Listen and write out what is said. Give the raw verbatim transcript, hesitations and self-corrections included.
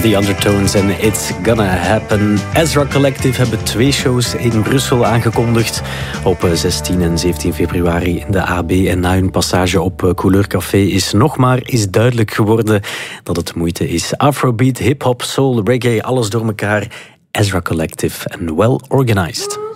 The Undertones en It's Gonna Happen. Ezra Collective hebben twee shows in Brussel aangekondigd. Op zestien en zeventien februari in de A B. En na hun passage op Couleur Café is nog maar is duidelijk geworden dat het moeite is. Afrobeat, hip-hop, soul, reggae, alles door elkaar. Ezra Collective en Well Organized.